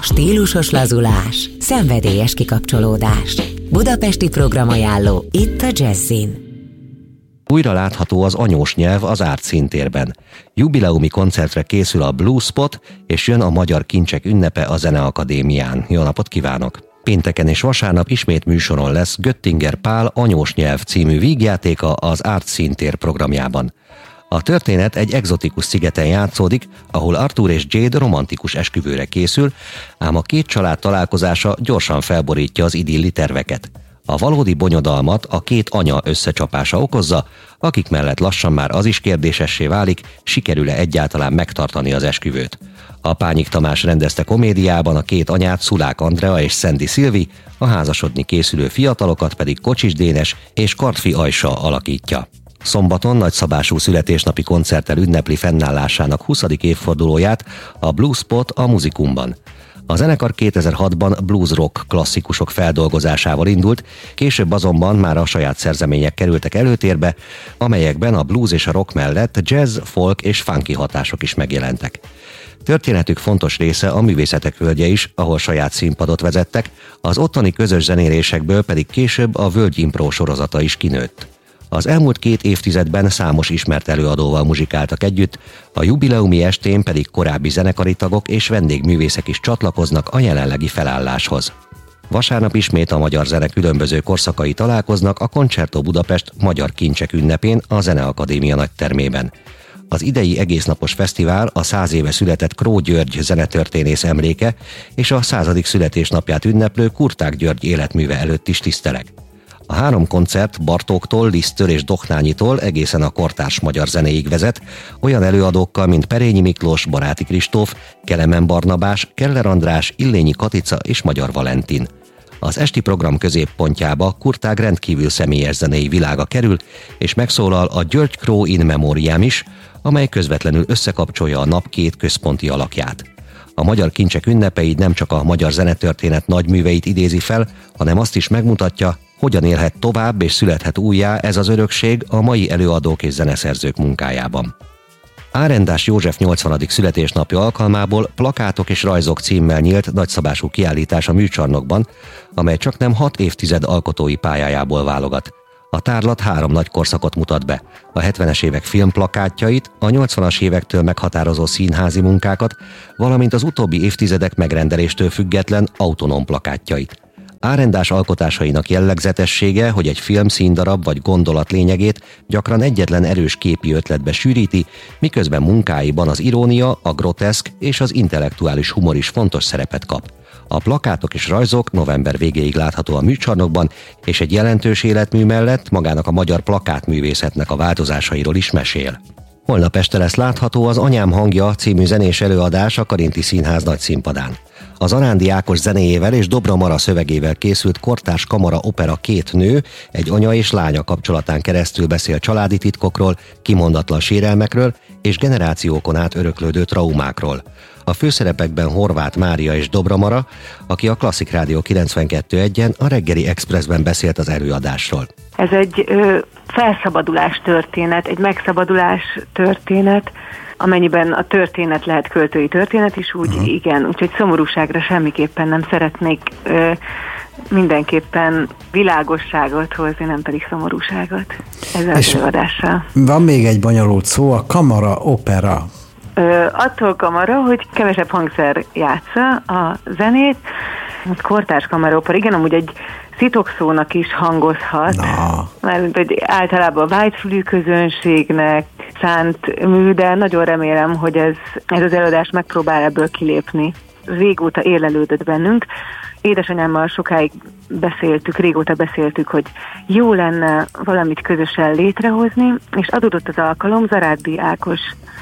Stílusos lazulás, szenvedélyes kikapcsolódás. Budapesti programajánló itt a Jazzin. Újra látható az anyós nyelv az Árt Színtérben. Jubileumi koncertre készül a Blue Spot, és jön a Magyar Kincsek ünnepe a Zeneakadémián. Jó napot kívánok! Pénteken és vasárnap ismét műsoron lesz Göttinger Pál Anyós nyelv című vígjátéka az Árt Színtér programjában. A történet egy egzotikus szigeten játszódik, ahol Arthur és Jade romantikus esküvőre készül, ám a két család találkozása gyorsan felborítja az idilli terveket. A valódi bonyodalmat a két anya összecsapása okozza, akik mellett lassan már az is kérdésessé válik, sikerül-e egyáltalán megtartani az esküvőt. A Pányik Tamás rendezte komédiában a két anyát, Szulák Andrea és Szendi Szilvi, a házasodni készülő fiatalokat pedig Kocsis Dénes és Kartfi Ajsa alakítja. Szombaton nagyszabású születésnapi koncerttel ünnepli fennállásának 20. évfordulóját a Blue Spot a Muzikumban. A zenekar 2006-ban blues rock klasszikusok feldolgozásával indult, később azonban már a saját szerzemények kerültek előtérbe, amelyekben a blues és a rock mellett jazz, folk és funky hatások is megjelentek. Történetük fontos része a Művészetek Völgye is, ahol saját színpadot vezettek, az ottani közös zenélésekből pedig később a Völgy Impró sorozata is kinőtt. Az elmúlt 2 évtizedben számos ismert előadóval muzsikáltak együtt, a jubileumi estén pedig korábbi zenekari tagok és vendégművészek is csatlakoznak a jelenlegi felálláshoz. Vasárnap ismét a magyar zene különböző korszakai találkoznak a Concerto Budapest Magyar Kincsek ünnepén a Zeneakadémia nagytermében. Az idei egésznapos fesztivál a 100 éve született Kró György zenetörténész emléke és a 100. születésnapját ünneplő Kurták György életműve előtt is tiszteleg. A 3 koncert Bartóktól, Liszttől és Doknányitól egészen a kortárs magyar zenéig vezet, olyan előadókkal, mint Perényi Miklós, Baráti Kristóf, Kelemen Barnabás, Keller András, Illényi Katica és Magyar Valentin. Az esti program középpontjába Kurtág rendkívül személyes zenei világa kerül, és megszólal a György Kró in memoriam is, amely közvetlenül összekapcsolja a nap két központi alakját. A Magyar Kincsek ünnepei nem csak a magyar zenetörténet nagyműveit idézi fel, hanem azt is megmutatja, hogyan élhet tovább és születhet újjá ez az örökség a mai előadók és zeneszerzők munkájában. Árendás József 80. születésnapja alkalmából Plakátok és rajzok címmel nyílt nagyszabású kiállítás a Műcsarnokban, amely csaknem 6 évtized alkotói pályájából válogat. A tárlat 3 nagy korszakot mutat be, a 70-es évek filmplakátjait, a 80-as évektől meghatározó színházi munkákat, valamint az utóbbi évtizedek megrendeléstől független autonóm plakátjait. Árendás alkotásainak jellegzetessége, hogy egy film színdarab vagy gondolat lényegét gyakran egyetlen erős képi ötletbe sűríti, miközben munkáiban az irónia, a groteszk és az intellektuális humor is fontos szerepet kap. A Plakátok és rajzok november végéig látható a Műcsarnokban, és egy jelentős életmű mellett magának a magyar plakátművészetnek a változásairól is mesél. Holnap este lesz látható az Anyám hangja című zenés előadás a Karinti Színház nagyszínpadán. Az Arándi Ákos zenéjével és Dobra Mara szövegével készült kortárs kamara opera Két nő, egy anya és lánya kapcsolatán keresztül beszél családi titkokról, kimondatlan sérelmekről és generációkon át öröklődő traumákról. A főszerepekben Horváth Mária és Dobra Mara, aki a Klasszik Rádió 92.1-en a Reggeli Expressben beszélt az előadásról. Ez egy felszabadulás történet, egy megszabadulás történet, amennyiben a történet lehet költői történet is, úgy igen, úgyhogy szomorúságra semmiképpen nem szeretnék mindenképpen világosságot hozni, nem pedig szomorúságot ezzel az előadással. Van még egy bonyolult szó, a kamara opera. Attól kamara, hogy kevesebb hangszer játsza a zenét, kortárs kamara opera, igen, amúgy egy szitokszónak is hangozhat, mert általában a vágyfülű közönségnek szánt mű, de nagyon remélem, hogy ez az előadás megpróbál ebből kilépni. Régóta érlelődött bennünk. Édesanyámmal sokáig régóta beszéltük, hogy jó lenne valamit közösen létrehozni, és adódott az alkalom, Zarádi Ákos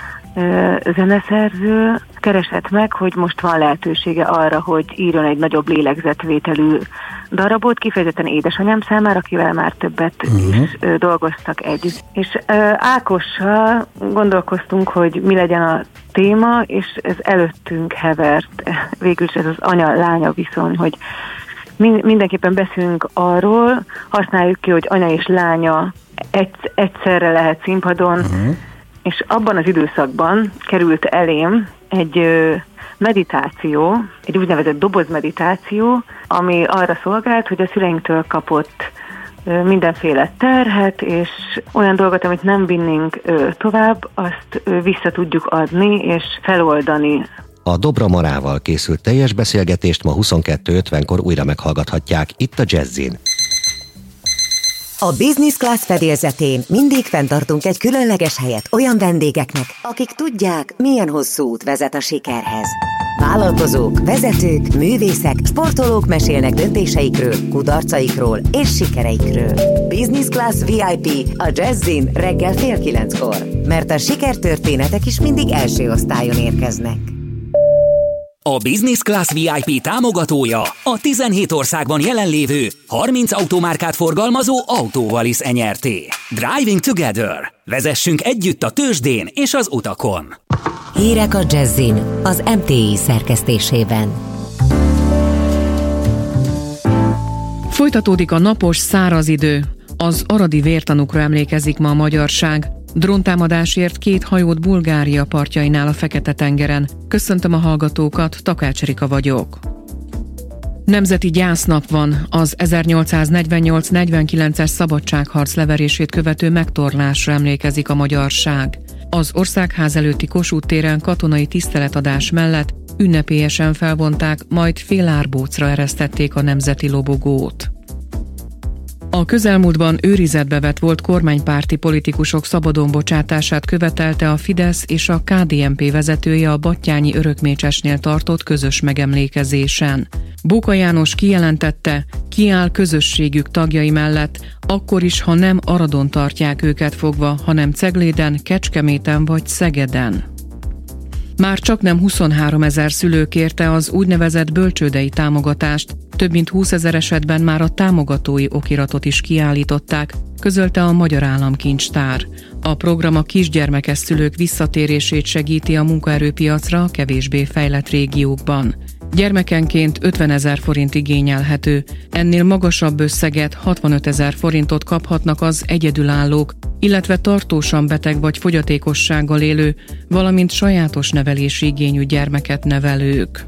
zeneszerző keresett meg, hogy most van lehetősége arra, hogy írjon egy nagyobb lélegzetvételű darabot, kifejezetten édesanyám számára, akivel már többet is dolgoztak együtt. És Ákossal gondolkoztunk, hogy mi legyen a téma, és ez előttünk hevert. Végül is ez az anya-lánya viszony, hogy mindenképpen beszélünk arról, használjuk ki, hogy anya és lánya egyszerre lehet színpadon, és abban az időszakban került elém egy meditáció, egy úgynevezett dobozmeditáció, ami arra szolgált, hogy a szüleinktől kapott mindenféle terhet, és olyan dolgot, amit nem vinnénk tovább, azt vissza tudjuk adni és feloldani. A Dobra Marával készült teljes beszélgetést ma 22:50-kor újra meghallgathatják itt a Jazzin. A Business Class fedélzetén mindig fenntartunk egy különleges helyet olyan vendégeknek, akik tudják, milyen hosszú út vezet a sikerhez. Vállalkozók, vezetők, művészek, sportolók mesélnek döntéseikről, kudarcaikról és sikereikről. Business Class VIP a Jazzin reggel 8:30-kor, mert a sikertörténetek is mindig első osztályon érkeznek. A Business Class VIP támogatója a 17 országban jelenlévő 30 automárkát forgalmazó Autovalis Nyrt. Driving Together. Vezessünk együtt a tőzsdén és az utakon. Hírek a Jazzin az MTI szerkesztésében. Folytatódik a napos, száraz idő. Az aradi vértanúkra emlékezik ma a magyarság. Dróntámadásért 2 hajót Bulgária partjainál a Fekete-tengeren. Köszöntöm a hallgatókat, Takács Erika vagyok. Nemzeti gyásznap van, az 1848-49-es szabadságharc leverését követő megtorlásra emlékezik a magyarság. Az Országház előtti Kossuth téren katonai tiszteletadás mellett ünnepélyesen felvonták, majd félárbócra eresztették a nemzeti lobogót. A közelmúltban őrizetbe vett volt kormánypárti politikusok szabadon bocsátását követelte a Fidesz és a KDNP vezetője a Battyányi Örökmécsesnél tartott közös megemlékezésen. Bóka János kijelentette, kiáll közösségük tagjai mellett, akkor is, ha nem Aradon tartják őket fogva, hanem Cegléden, Kecskeméten vagy Szegeden. Már csaknem 23 000 szülő kérte az úgynevezett bölcsődei támogatást, több mint 20 000 esetben már a támogatói okiratot is kiállították, közölte a Magyar Államkincstár. A program a kisgyermekes szülők visszatérését segíti a munkaerőpiacra a kevésbé fejlett régiókban. Gyermekenként 50 000 forint igényelhető, ennél magasabb összeget, 65 000 forintot kaphatnak az egyedülállók, illetve tartósan beteg vagy fogyatékossággal élő, valamint sajátos nevelési igényű gyermeket nevelők.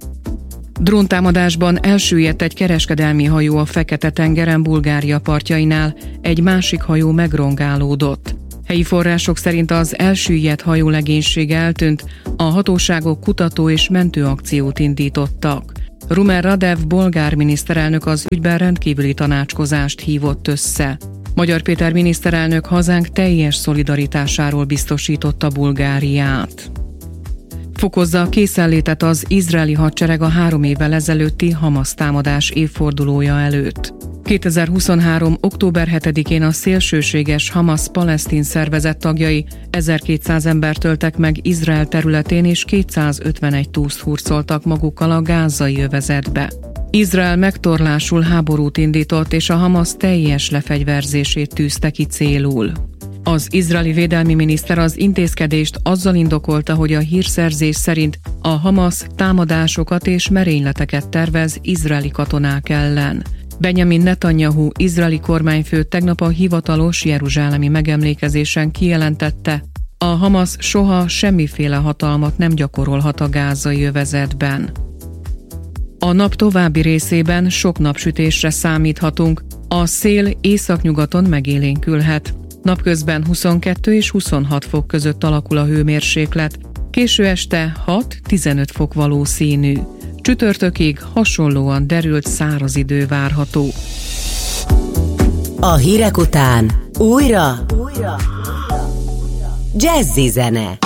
Dróntámadásban elsüllyedt egy kereskedelmi hajó a Fekete-tengeren Bulgária partjainál, egy másik hajó megrongálódott. Helyi források szerint az elsüllyedt hajó legénysége eltűnt, a hatóságok kutató- és mentőakciót indítottak. Rumen Radev bolgár miniszterelnök az ügyben rendkívüli tanácskozást hívott össze. Magyar Péter miniszterelnök hazánk teljes szolidaritásáról biztosította Bulgáriát. Fokozza a készenlétet az izraeli hadsereg a 3 évvel ezelőtti Hamasz támadás évfordulója előtt. 2023. október 7-én a szélsőséges Hamasz palesztin szervezet tagjai 1200 embert öltek meg Izrael területén, és 251 túszt hurcoltak magukkal a gázai övezetbe. Izrael megtorlásul háborút indított, és a Hamasz teljes lefegyverzését tűzte ki célul. Az izraeli védelmi miniszter az intézkedést azzal indokolta, hogy a hírszerzés szerint a Hamasz támadásokat és merényleteket tervez izraeli katonák ellen. Benjamin Netanyahu izraeli kormányfő tegnap a hivatalos jeruzsálemi megemlékezésen kijelentette, a Hamasz soha semmiféle hatalmat nem gyakorolhat a gázai övezetben. A nap további részében sok napsütésre számíthatunk, a szél északnyugaton megélénkülhet. Napközben 22 és 26 fok között alakul a hőmérséklet, késő este 6-15 fok valószínű. Csütörtökig hasonlóan derült száraz idő várható. A hírek után újra Jazzy zene.